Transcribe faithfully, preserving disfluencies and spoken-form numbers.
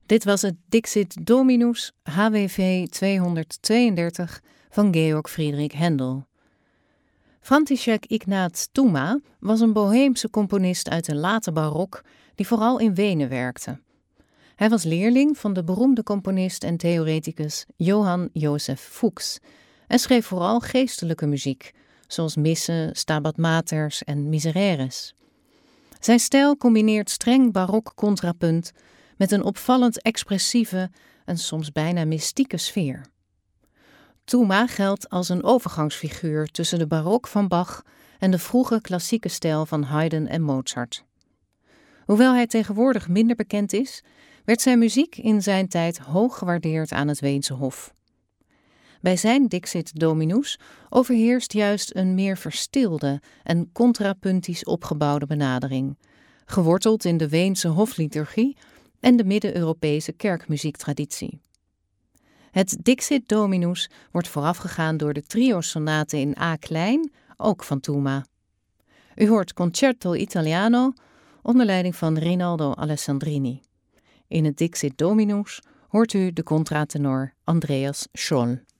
Dit was het Dixit Dominus H W V tweehonderdtweeëndertig van Georg Friedrich Händel. František Ignác Tuma was een Boheemse componist uit de late barok die vooral in Wenen werkte. Hij was leerling van de beroemde componist en theoreticus Johann Joseph Fuchs en schreef vooral geestelijke muziek, zoals missen, Stabat Maters en misereres. Zijn stijl combineert streng barok contrapunt met een opvallend expressieve en soms bijna mystieke sfeer. Tuma geldt als een overgangsfiguur tussen de barok van Bach en de vroege klassieke stijl van Haydn en Mozart. Hoewel hij tegenwoordig minder bekend is, werd zijn muziek in zijn tijd hoog gewaardeerd aan het Weense hof. Bij zijn Dixit Dominus overheerst juist een meer verstilde en contrapuntisch opgebouwde benadering, geworteld in de Weense hofliturgie en de Midden-Europese kerkmuziektraditie. Het Dixit Dominus wordt voorafgegaan door de trio-sonate in A klein, ook van Tuma. U hoort Concerto Italiano onder leiding van Rinaldo Alessandrini. In het Dixit Dominus hoort u de contratenor Andreas Scholl.